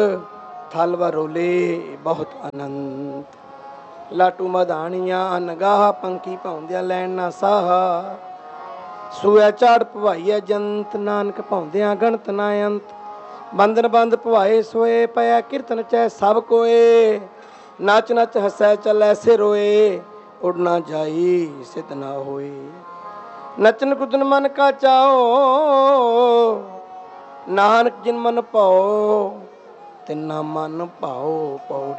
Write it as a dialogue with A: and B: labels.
A: ਥਲ ਵਰੋਲੇ ਬਹੁਤ ਅਨੰਤ। ਲਾਟੂ ਮਧਾਣੀਆਂ ਅਨਗਾਹ ਪੰਖੀ ਪਾਉਂਦਿਆਂ ਲੈਣ ਨਾ ਸਾਹਾ। ਸੂਆ ਝਾੜ ਭਵਾਈਐ ਜੰਤ ਨਾਨਕ ਪਾਉਂਦਿਆਂ ਗਣਤ ਨਾ ਅੰਤ। ਬੰਧਨ ਬੰਦ ਭਵਾਏ ਸੋਏ ਪਿਆ ਕੀਰਤਨ ਚੈ ਸਭ ਕੋਏ। ਨੱਚ ਨੱਚ ਹਸੈ ਚੱਲੈ ਸਿਰ ਰੋਏ ਉਡ ਨਾ ਜਾਈ ਸਿਧ ਨਾ ਹੋਏ। ਨਚਨ ਕੁਦਨ ਮਨ ਕਾ ਚਾਓ ਨਾਨਕ ਜਿਨ ਮਨ ਭਾਓ ਤਿਨਾ ਮਨ ਭਾਓ ਪੌੜੀ।